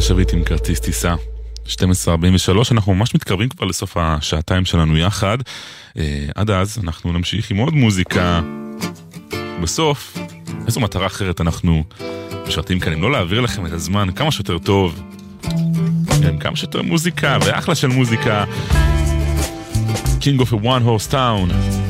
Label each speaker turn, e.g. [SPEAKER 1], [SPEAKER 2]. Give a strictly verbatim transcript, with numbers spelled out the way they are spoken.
[SPEAKER 1] שביט עם כרטיס טיסה. שתים עשרה ארבעים ושלוש, אנחנו ממש מתקרבים כבר לסוף השעתיים שלנו יחד. עד אז אנחנו נמשיך עם עוד מוזיקה. בסוף, איזו מטרה אחרת אנחנו משרתים כאן, אם לא להעביר לכם את הזמן כמה שיותר טוב. כמה שיותר מוזיקה, ואחלה של מוזיקה. King of a One Horse Town.